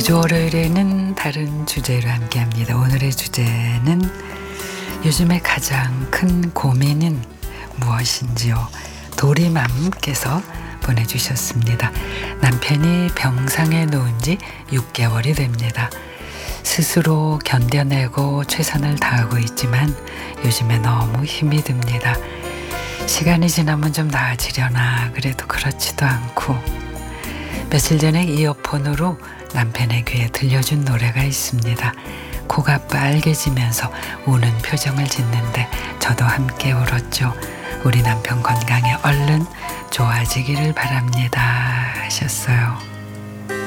매주 월요일에는 다른 주제로 함께합니다. 오늘의 주제는 요즘에 가장 큰 고민은 무엇인지요? 도리맘께서 보내주셨습니다. 남편이 병상에 누운 지 6개월이 됩니다. 스스로 견뎌내고 최선을 다하고 있지만 요즘에 너무 힘이 듭니다. 시간이 지나면 좀 나아지려나 그래도 그렇지도 않고 며칠 전에 이어폰으로 남편의 귀에 들려준 노래가 있습니다. 코가 빨개지면서 우는 표정을 짓는데 저도 함께 울었죠. 우리 남편 건강에 얼른 좋아지기를 바랍니다 하셨어요.